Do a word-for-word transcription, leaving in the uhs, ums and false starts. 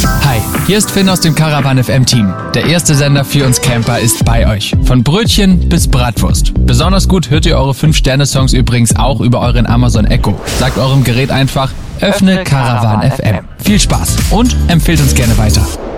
Hi, hier ist Finn aus dem Caravan F M Team. Der erste Sender für uns Camper ist bei euch. Von Brötchen bis Bratwurst. Besonders gut hört ihr eure fünf Sterne Songs übrigens auch über euren Amazon Echo. Sagt eurem Gerät einfach, öffne Caravan F M. Viel Spaß und empfehlt uns gerne weiter.